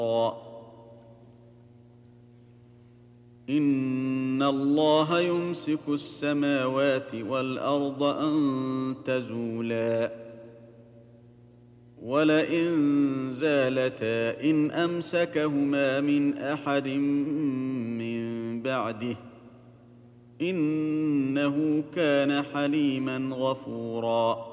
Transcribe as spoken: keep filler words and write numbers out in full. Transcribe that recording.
إن الله يمسك السماوات والأرض أن تزولا ولئن زالتا إن أمسكهما من أحد من بعده إنه كان حليما غفورا